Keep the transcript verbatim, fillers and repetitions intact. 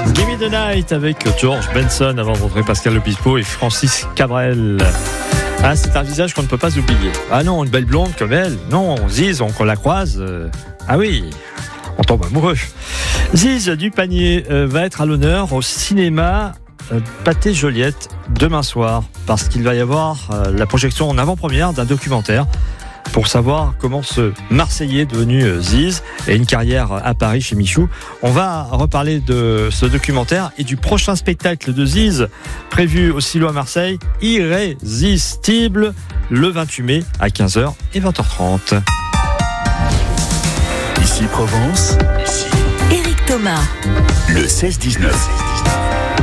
Give Me the Night avec George Benson avant de retrouver Pascal Obispo et Francis Cabrel. Ah, c'est un visage qu'on ne peut pas oublier. Ah non, une belle blonde comme elle. Non, Ziz, on, on la croise. Euh, ah oui, on tombe amoureux. Ziz du Panier euh, va être à l'honneur au cinéma euh, Pathé Joliette demain soir parce qu'il va y avoir euh, la projection en avant-première d'un documentaire pour savoir comment ce Marseillais devenu euh, Ziz et une carrière à Paris chez Michou. On va reparler de ce documentaire et du prochain spectacle de Ziz prévu au Silo à Marseille, Irrésistible, le vingt-huit mai à quinze heures et vingt heures trente. Ici Provence, ici Éric Thomas, le seize dix-neuf.